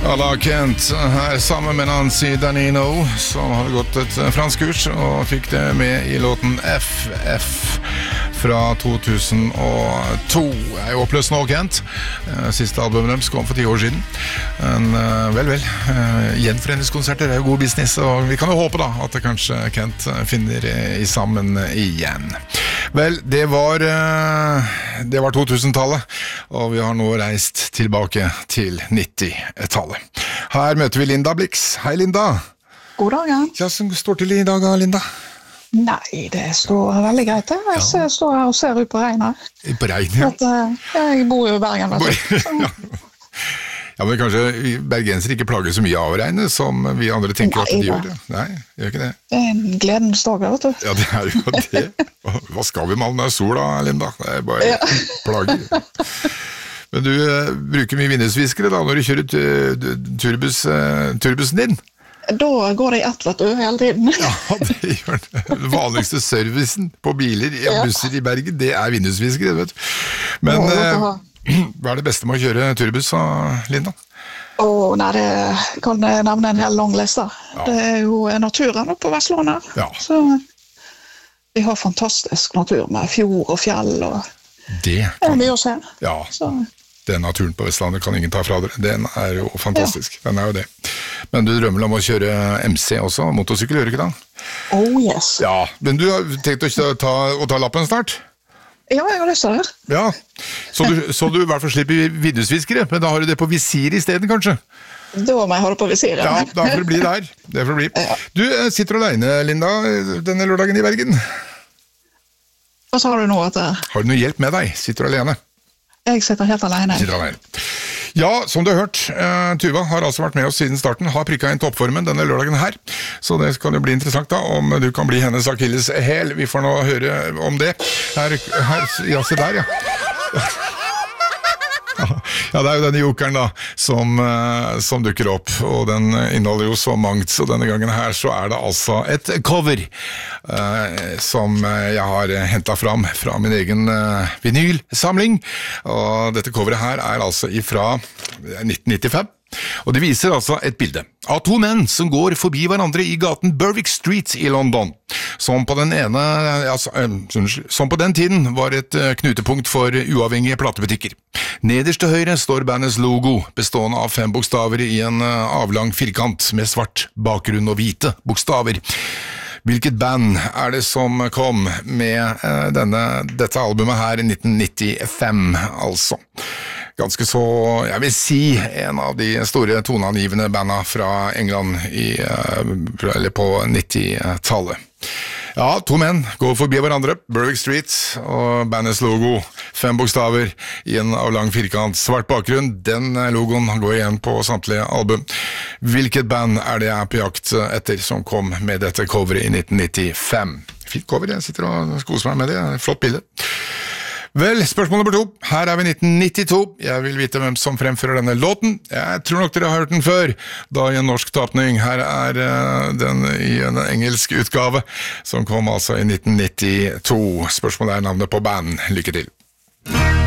Alla Kent her sammen med Nancy Danino, som hadde gått et fransk kurs og fikk det med i låten FF fra 2002. Jeg oppløst nå, Kent. Siste albumet deres kom for 10 år siden. Men gjenforeningskonserter er jo god business, og vi kan jo håpe da at det kanskje Kent finner i sammen igjen. Vel, det var 2000-tallet, og vi har nå reist tilbake til 90-tallet. Her møter vi Linda Blix. Hei, Linda. God dag, ja. Hva som står til i dag, Linda? Nei, det står veldig greit. Jeg står her og ser ut på regnet. På regnet, ja. Jeg bor jo i Bergen, vet du. Ja, men kanskje bergensere ikke plager så mye av regnet som vi andre tenker at de gjør. Nei, gjør ikke det. Det en gledens dag, vet du. Ja, det jo det. Hva skal vi med all den sola, Linda? Det bare plager. Men du bruker mye vindusviskere da, når du kjører turbussen din? Da går det i ett, vet du, hele tiden. Ja, det gjør det. Den vanligste servicen på biler og busser i Bergen, det vindusviskere, vet du. Men hva det beste med å kjøre turbuss, Linda? Nei, det kan jeg nevne en hel lang liste. Ja. Det jo naturen oppe på Vestlandet. Ja. Så vi har fantastisk natur med fjord og fjell, og det er mye å se. Ja, så den naturen på Vestlandet kan ingen ta fra dere. Den jo fantastisk, den jo det. Men du drømmer om å kjøre MC også, motorsykkel, gjør du ikke da? Oh yes. Ja, men du har tenkt å ta lappen snart? Ja, jeg har lyst til det. Ja, så du i hvert fall slipper vindusviskere, men da har du det på visir i stedet, kanskje? Da må jeg ha det på visir. Ja, da får det bli der. Det får det bli. Ja. Du sitter alene, Linda, denne lørdagen i Bergen. Hva sa du nå? Har du noe hjelp med deg? Sitter du alene? Jeg sitter helt alene. Ja, som du har hørt, Tuva har altså vært med oss siden starten, har prikket inn toppformen denne lørdagen her, så det skal jo bli interessant da, om du kan bli hennes Achilles hæl. Vi får nå høre om det. Ja, se der, ja. Ja, det jo denne jokeren da, som dukker opp, og den inneholder jo så mangt, så denne gangen her så det altså et cover som jeg har hentet fram fra min egen vinylsamling, og dette coveret her altså ifra 1995. Og det viser altså et bilde av to menn som går forbi hverandre i gaten Berwick Street i London, som på den tiden var et knutepunkt for uavhengige platebutikker. Nederst til høyre står bandets logo, bestående av 5 bokstaver i en avlang firkant med svart bakgrunn og hvite bokstaver. Hvilket band det som kom med dette albumet her i 1995, altså? Ganske så, jeg vil si, en av de store toneangivende bandene fra England eller på 90-tallet. Ja, to menn går forbi hverandre, Berwick Street, og bandets logo, 5 bokstaver i en avlang firkant, svart bakgrunn. Den logoen går igjen på samtlige album. Hvilket band det på jakt etter som kom med dette coveret i 1995? Fint cover, jeg sitter og koser meg med det, flott bilde. Vel, spørsmål nummer 2. Her vi 1992. Jeg vil vite hvem som fremfører denne låten. Jeg tror nok dere har hørt den før, da i en norsk tapning. Her den i en engelsk utgave, som kom altså i 1992. Spørsmålet navnet på band. Lykke til.